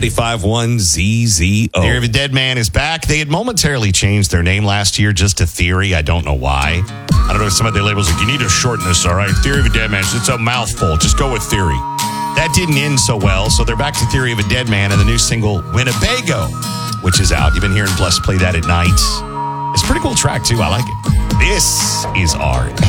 95.1 ZZO. Theory of a Dead Man is back. They had momentarily changed their name last year just to Theory. I don't know why. I don't know if some of their labels like, you need to shorten this, all right? Theory of a Dead Man, it's a mouthful. Just go with Theory. That didn't end so well, so they're back to Theory of a Dead Man and the new single, Winnebago, which is out. You've been hearing Bless play that at night. It's a pretty cool track, too. I like it. This is art.